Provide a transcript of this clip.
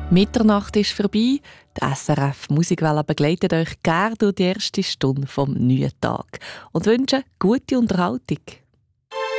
Mitternacht ist vorbei. Die SRF Musikwelle begleitet euch gerne durch die erste Stunde vom neuen Tag und wünsche gute Unterhaltung.